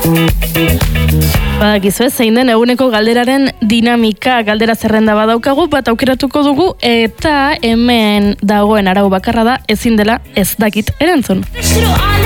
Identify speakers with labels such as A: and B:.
A: Badakizue, zein den eguneko galderaren dinamika, galdera zerrenda badaukagu, bat aukeratuko dugu, eta hemen dagoen arau bakarra da, ezin dela ez dakit erantzun.